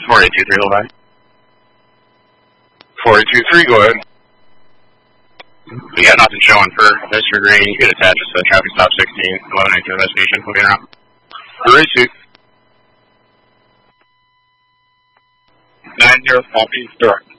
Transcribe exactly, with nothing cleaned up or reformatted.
four eight two three, hold on. four eight two three, go ahead. We got nothing showing for Mister Green. You could attach us to traffic stop sixteen, eleven eighteen investigation. We'll be around. four eight two. nine zero copy, direct.